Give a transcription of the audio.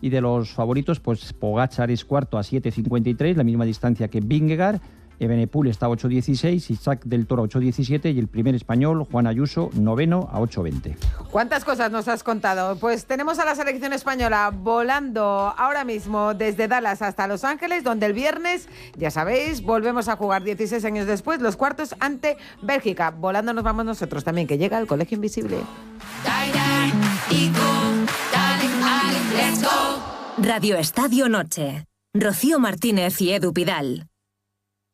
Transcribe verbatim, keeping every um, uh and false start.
Y de los favoritos, pues Pogačar es cuarto a siete cincuenta y tres, la misma distancia que Vingegaard. Evenepoel está a ocho dieciséis, Isaac del Toro a ocho diecisiete y el primer español, Juan Ayuso, noveno a ocho veinte. ¿Cuántas cosas nos has contado? Pues tenemos a la selección española volando ahora mismo desde Dallas hasta Los Ángeles, donde el viernes, ya sabéis, volvemos a jugar dieciséis años después los cuartos ante Bélgica. Volando nos vamos nosotros también, que llega el Colegio Invisible. Radio Estadio Noche. Rocío Martínez y Edu Pidal.